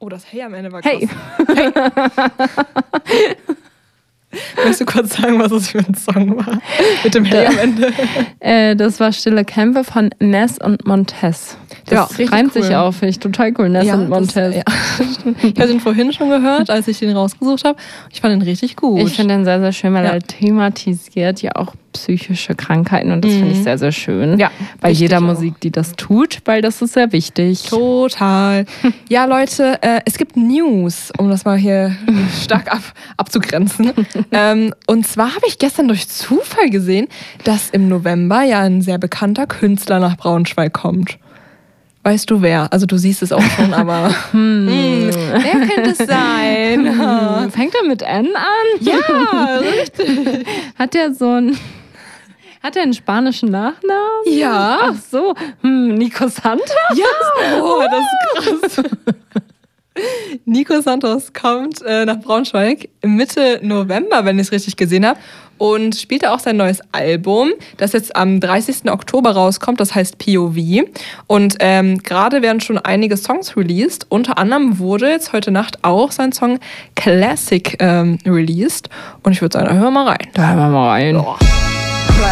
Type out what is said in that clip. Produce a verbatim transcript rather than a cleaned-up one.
Oh, das Hey am Ende war krass. Hey! Hey. Willst du kurz sagen, was es für ein Song war? Mit dem Hey am Ende. Äh, das war Stille Kämpfe von Ness und Montez. Das ja, reimt cool. sich auch, finde ich total cool. Ness ja, und Montez. Das, ja. Ich habe den vorhin schon gehört, als ich den rausgesucht habe. Ich fand den richtig gut. Ich finde den sehr, sehr schön, weil ja. er thematisiert ja auch psychische Krankheiten und das mhm. finde ich sehr, sehr schön. Ja, bei jeder auch. Musik, die das tut, weil das ist sehr wichtig. Total. Ja, Leute, äh, es gibt News, um das mal hier stark ab, abzugrenzen. ähm, und zwar habe ich gestern durch Zufall gesehen, dass im November ja ein sehr bekannter Künstler nach Braunschweig kommt. Weißt du wer? Also du siehst es auch schon, aber hm. hm, wer könnte es sein? Hm. Fängt er mit N an? Ja, richtig. Hat der so ein... Hat er einen spanischen Nachnamen? Ja. Ach so, hm, Nico Santos? Ja, oh, das ist krass. Nico Santos kommt äh, nach Braunschweig Mitte November, wenn ich es richtig gesehen habe, und spielt da auch sein neues Album, das jetzt am dreißigsten Oktober rauskommt, das heißt P O V. Und ähm, gerade werden schon einige Songs released. Unter anderem wurde jetzt heute Nacht auch sein Song Classic ähm, released. Und ich würde sagen, da hören wir mal rein. Da hören wir mal rein. Oh.